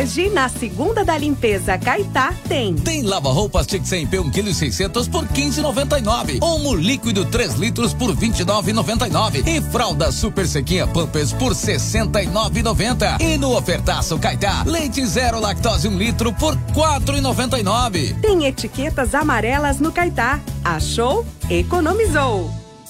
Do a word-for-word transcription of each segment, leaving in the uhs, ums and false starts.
Hoje, na segunda da limpeza Caetá, tem. Tem lava-roupas Tixem P um quilo e seiscentos por quinze e noventa e nove. Omo líquido três litros por vinte e nove e noventa e nove. E fralda super sequinha Pampers por sessenta e nove e noventa. E no ofertaço Caetá, leite zero lactose um litro por quatro e noventa e nove. Tem etiquetas amarelas no Caetá. Achou? Economizou.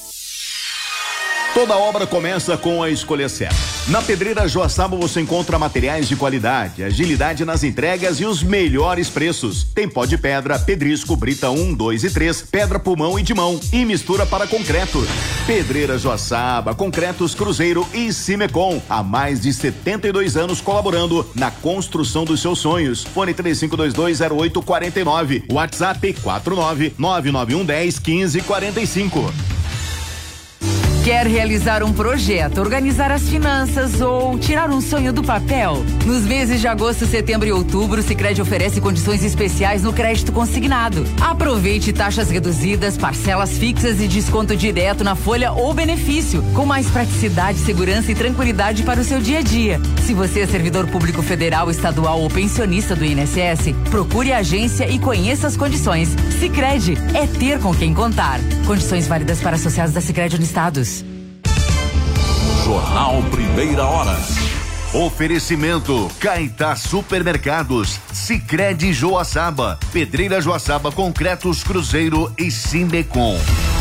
Toda obra começa com a escolha certa. Na Pedreira Joaçaba você encontra materiais de qualidade, agilidade nas entregas e os melhores preços. Tem pó de pedra, pedrisco, brita um, dois e três, pedra pulmão e de mão e mistura para concreto. Pedreira Joaçaba, Concretos Cruzeiro e Cimecom. Há mais de setenta e dois anos colaborando na construção dos seus sonhos. Fone três cinco dois dois zero oito quatro nove. WhatsApp quatro nove nove nove um um zero quinze quarenta e cinco. Quer realizar um projeto, organizar as finanças ou tirar um sonho do papel? Nos meses de agosto, setembro e outubro, o Sicredi oferece condições especiais no crédito consignado. Aproveite taxas reduzidas, parcelas fixas e desconto direto na folha ou benefício, com mais praticidade, segurança e tranquilidade para o seu dia a dia. Se você é servidor público federal, estadual ou pensionista do I N S S, procure a agência e conheça as condições. Sicredi é ter com quem contar. Condições válidas para associados da Sicredi Unistados. Jornal Primeira Hora. Oferecimento Caetá Supermercados, Sicredi Joaçaba, Pedreira Joaçaba, Concretos Cruzeiro e Cimecom.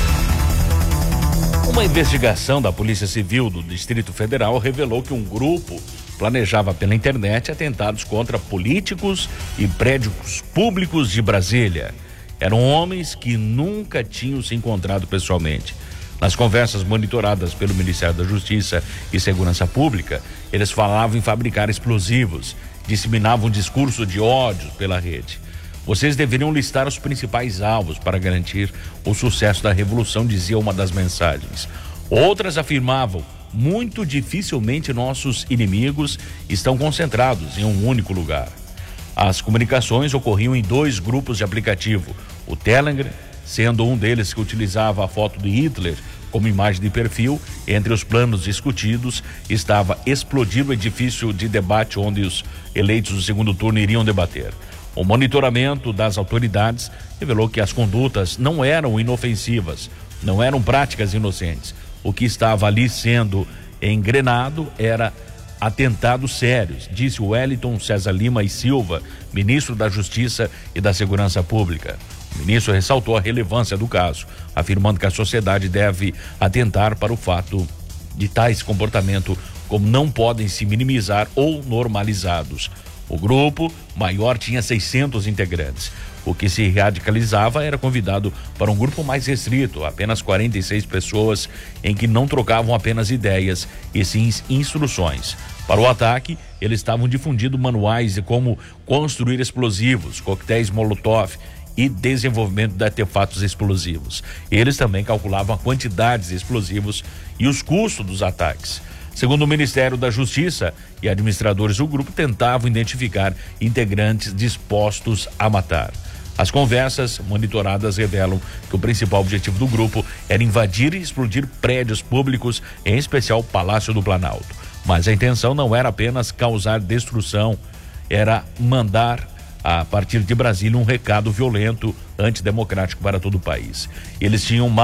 Uma investigação da Polícia Civil do Distrito Federal revelou que um grupo planejava pela internet atentados contra políticos e prédios públicos de Brasília. Eram homens que nunca tinham se encontrado pessoalmente. Nas conversas monitoradas pelo Ministério da Justiça e Segurança Pública, eles falavam em fabricar explosivos, disseminavam um discurso de ódio pela rede. Vocês deveriam listar os principais alvos para garantir o sucesso da revolução, dizia uma das mensagens. Outras afirmavam, muito dificilmente nossos inimigos estão concentrados em um único lugar. As comunicações ocorriam em dois grupos de aplicativo, o Telegram, sendo um deles que utilizava a foto de Hitler como imagem de perfil. Entre os planos discutidos estava explodir o edifício de debate onde os eleitos do segundo turno iriam debater. O monitoramento das autoridades revelou que as condutas não eram inofensivas, não eram práticas inocentes. O que estava ali sendo engrenado era atentados sérios, disse Wellington César Lima e Silva, ministro da Justiça e da Segurança Pública. O ministro ressaltou a relevância do caso, afirmando que a sociedade deve atentar para o fato de tais comportamentos como não podem se minimizar ou normalizados. O grupo maior tinha seiscentos integrantes. O que se radicalizava era convidado para um grupo mais restrito, apenas quarenta e seis pessoas, em que não trocavam apenas ideias, e sim instruções. Para o ataque, eles estavam difundindo manuais de como construir explosivos, coquetéis Molotov e desenvolvimento de artefatos explosivos. Eles também calculavam a quantidade de explosivos e os custos dos ataques. Segundo o Ministério da Justiça e administradores do grupo, tentavam identificar integrantes dispostos a matar. As conversas monitoradas revelam que o principal objetivo do grupo era invadir e explodir prédios públicos, em especial o Palácio do Planalto. Mas a intenção não era apenas causar destruição, era mandar a partir de Brasília um recado violento, antidemocrático para todo o país. Eles tinham